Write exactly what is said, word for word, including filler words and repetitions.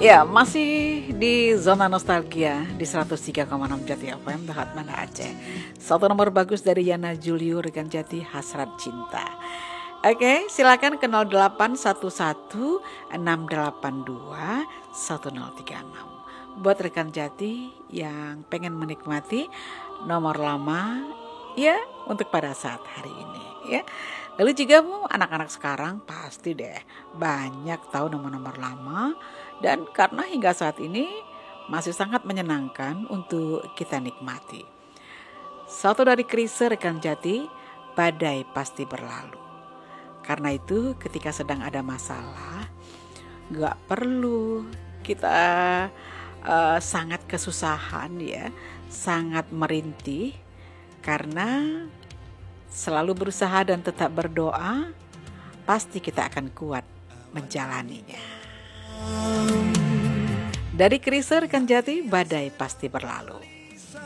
Ya, masih di zona nostalgia di seratus tiga koma enam Jati F M, Dahat Mana Aceh. Satu nomor bagus dari Yana Julio, rekan Jati, Hasrat Cinta. Oke, silakan ke nol delapan satu satu enam delapan dua satu nol tiga enam. Buat rekan Jati yang pengen menikmati nomor lama ya untuk pada saat hari ini ya. Lalu juga mu anak-anak sekarang pasti deh banyak tahu nomor-nomor lama, dan karena hingga saat ini masih sangat menyenangkan untuk kita nikmati. Satu dari Chrisye, rekan Jati, badai pasti berlalu. Karena itu ketika sedang ada masalah, gak perlu kita uh, sangat kesusahan ya, sangat merintih, karena selalu berusaha dan tetap berdoa, pasti kita akan kuat menjalaninya. Dari Chrisye, rekan Jati, badai pasti berlalu.